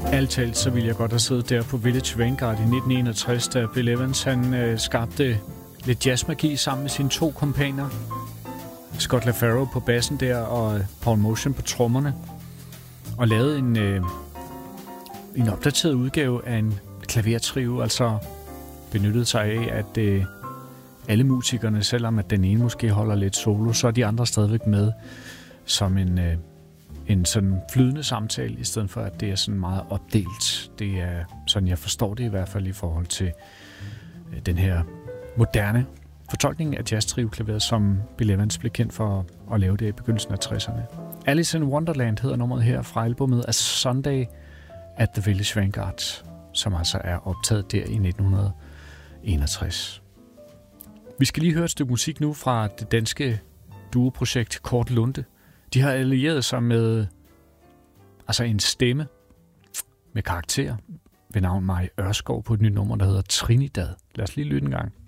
Alt talt, så ville jeg godt have siddet der på Village Vanguard i 1961, da Bill Evans han skabte lidt jazzmagi sammen med sine to kompaner. Scott LaFaro på bassen der, og Paul Motian på trommerne. Og lavede en opdateret udgave af en klavertrio, altså benyttede sig af, at alle musikerne, selvom at den ene måske holder lidt solo, så er de andre stadigvæk med som en sådan flydende samtale, i stedet for at det er sådan meget opdelt. Det er sådan, jeg forstår det i hvert fald i forhold til den her moderne fortolkning af jazztrio-klaveret, som Bill Evans blev kendt for at lave det i begyndelsen af 60'erne. Alice in Wonderland hedder nummeret her fra albumet A Sunday at the Village Vanguard, som altså er optaget der i 1961. Vi skal lige høre et stykke musik nu fra det danske duoprojekt Kort Lunde. De har allieret sig med en stemme med karakter ved navn Maj Ørskov på et nyt nummer, der hedder Trinidad. Lad os lige lytte en gang.